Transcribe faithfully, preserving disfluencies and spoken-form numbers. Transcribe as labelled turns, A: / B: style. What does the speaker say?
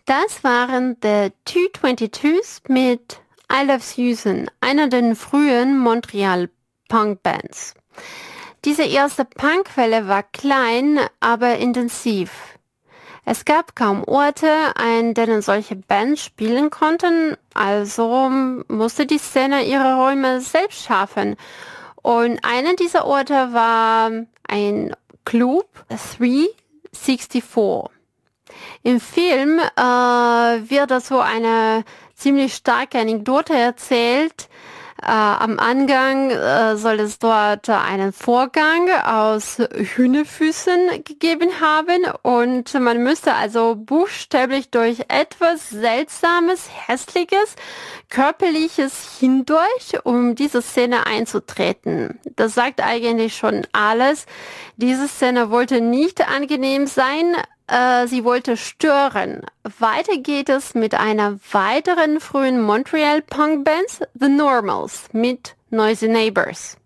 A: Das waren The two twenty-twos mit I Love Susan, einer der frühen Montreal-Punk-Bands. Diese erste Punkwelle war klein, aber intensiv. Es gab kaum Orte, an denen solche Bands spielen konnten, also musste die Szene ihre Räume selbst schaffen. Und einer dieser Orte war ein Club, three sixty-four. Im Film äh, wird dazu eine ziemlich starke Anekdote erzählt. Äh, am Angang äh, soll es dort einen Vorgang aus Hühnerfüßen gegeben haben und man müsste also buchstäblich durch etwas Seltsames, Hässliches, Körperliches hindurch, um diese Szene einzutreten. Das sagt eigentlich schon alles. Diese Szene wollte nicht angenehm sein, sie wollte stören. Weiter geht es mit einer weiteren frühen Montreal-Punk-Band, The Normals, mit Noisy Neighbors.